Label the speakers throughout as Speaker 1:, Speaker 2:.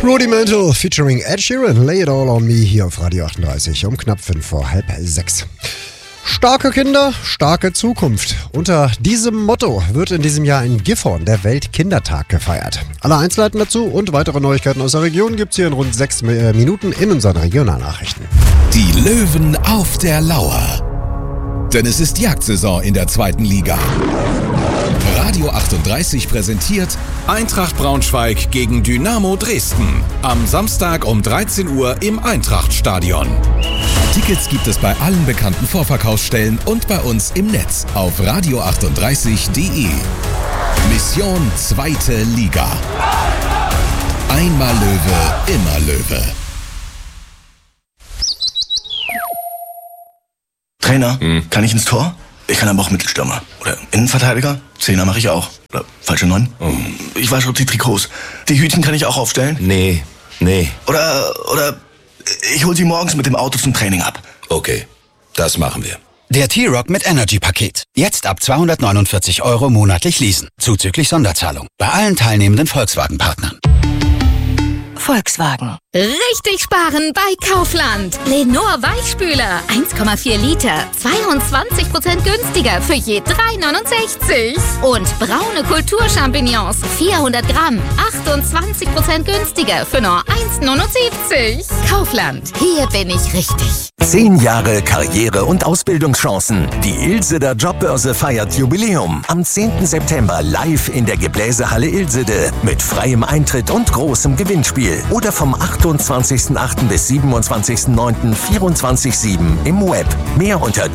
Speaker 1: Rudimental featuring Ed Sheeran, Lay It All On Me hier auf Radio 38 um knapp 5:05. Starke Kinder, starke Zukunft. Unter diesem Motto wird in diesem Jahr in Gifhorn der Weltkindertag gefeiert. Alle Einzelheiten dazu und weitere Neuigkeiten aus der Region gibt's hier in rund 6 Minuten in unseren Regionalnachrichten.
Speaker 2: Die Löwen auf der Lauer. Denn es ist Jagdsaison in der 2. Liga. Radio 38 präsentiert Eintracht Braunschweig gegen Dynamo Dresden. Am Samstag um 13 Uhr im Eintrachtstadion. Tickets gibt es bei allen bekannten Vorverkaufsstellen und bei uns im Netz auf radio38.de. Mission 2. Liga. Einmal Löwe, immer Löwe.
Speaker 3: Trainer, kann ich ins Tor? Ich kann aber auch Mittelstürmer. Oder Innenverteidiger? Zehner mache ich auch. Oder falsche 9? Ich wasche die Trikots. Die Hütchen kann ich auch aufstellen?
Speaker 4: Nee.
Speaker 3: Oder ich hol sie morgens mit dem Auto zum Training ab.
Speaker 4: Okay, das machen wir.
Speaker 5: Der T-Rock mit Energy-Paket. Jetzt ab 249 € monatlich leasen. Zuzüglich Sonderzahlung. Bei allen teilnehmenden Volkswagen-Partnern.
Speaker 6: Volkswagen. Richtig sparen bei Kaufland. Lenor Weichspüler. 1,4 Liter. 22% günstiger für je 3,69. Und braune Kulturchampignons. 400 Gramm. 28% günstiger für nur 1,79. Kaufland. Hier bin ich richtig.
Speaker 7: 10 Jahre Karriere- und Ausbildungschancen. Die Ilseder Jobbörse feiert Jubiläum. Am 10. September live in der Gebläsehalle Ilsede. Mit freiem Eintritt und großem Gewinnspiel. Oder vom 28.08. bis 27.09. 24/7 im Web. Mehr unter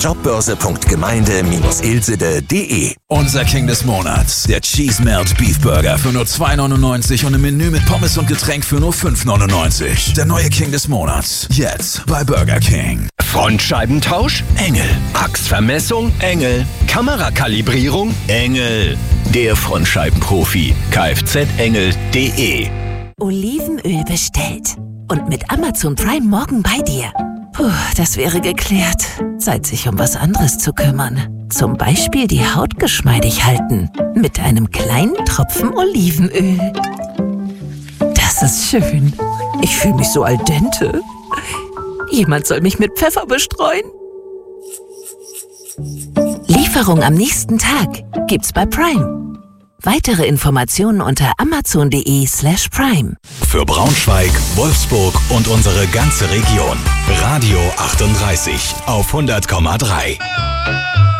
Speaker 7: jobbörse.gemeinde-ilsede.de.
Speaker 2: Unser King des Monats. Der Cheese Melt Beef Burger für nur 2,99 und im Menü mit Pommes und Getränk für nur 5,99. Der neue King des Monats. Jetzt bei Burger King.
Speaker 8: Frontscheibentausch? Engel. Achsvermessung? Engel. Kamerakalibrierung? Engel. Der Frontscheibenprofi. kfzengel.de.
Speaker 9: Olivenöl bestellt. Und mit Amazon Prime morgen bei dir. Puh, das wäre geklärt. Zeit, sich um was anderes zu kümmern. Zum Beispiel die Haut geschmeidig halten. Mit einem kleinen Tropfen Olivenöl. Das ist schön. Ich fühle mich so al dente. Jemand soll mich mit Pfeffer bestreuen. Lieferung am nächsten Tag gibt's bei Prime. Weitere Informationen unter amazon.de/prime.
Speaker 2: Für Braunschweig, Wolfsburg und unsere ganze Region. Radio 38 auf 100,3.